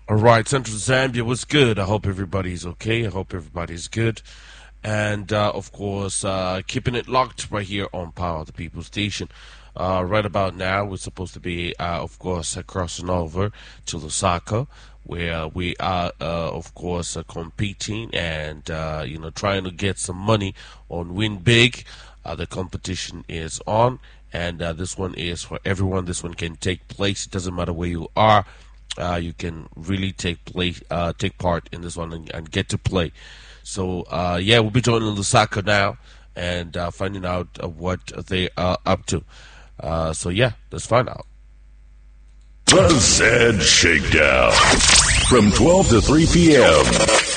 All right, Central Zambia was good. I hope everybody's okay. I hope everybody's good. And of course, keeping it locked right here on Power of the People Station. Right about now, we're supposed to be, of course, crossing over to Lusaka, where we are, of course, competing and trying to get some money on Win Big. The competition is on, and this one is for everyone. This one can take place. It doesn't matter where you are. You can really take part in this one and get to play. So yeah, we'll be joining Lusaka now and finding out what they are up to. So yeah, let's find out. The Zed Shakedown from 12 to 3 p.m.